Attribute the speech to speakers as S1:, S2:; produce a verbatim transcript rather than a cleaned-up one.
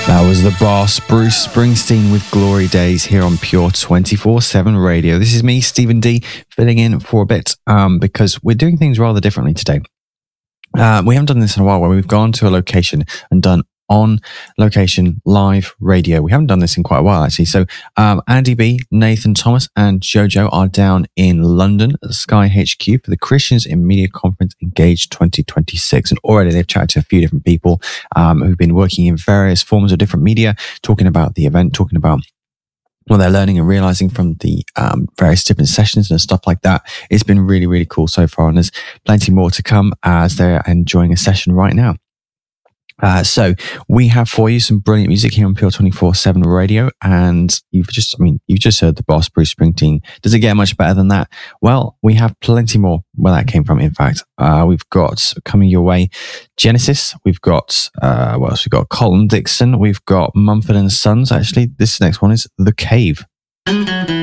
S1: That was the boss, Bruce Springsteen with Glory Days here on Pure twenty-four seven Radio. This is me, Stephen D, filling in for a bit um, because we're doing things rather differently today. Uh, we haven't done this in a while where we've gone to a location and done on location live radio. We haven't done this in quite a while, actually. So um, Andy B, Nathan Thomas, and Jojo are down in London at the Sky H Q for the Christians in Media Conference Engage twenty twenty-six. And already they've chatted to a few different people um, who've been working in various forms of different media, talking about the event, talking about what they're learning and realizing from the um, various different sessions and stuff like that. It's been really, really cool so far. And there's plenty more to come as they're enjoying a session right now. Uh, so we have for you some brilliant music here on Pure twenty-four seven Radio, and you've just, I mean, you've just heard the boss, Bruce Springsteen. Does it get much better than that? Well, we have plenty more where that came from. In fact, uh, we've got coming your way Genesis. We've got, uh, what else? We've got Colin Dixon. We've got Mumford and Sons. Actually, this next one is The Cave.